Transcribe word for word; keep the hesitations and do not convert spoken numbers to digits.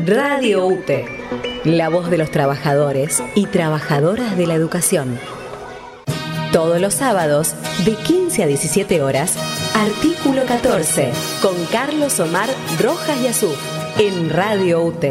Radio U T E, la voz de los trabajadores y trabajadoras de la educación. Todos los sábados, de quince a diecisiete horas, Artículo catorce, con Carlos Omar Rojas y Azuf, en Radio U T E.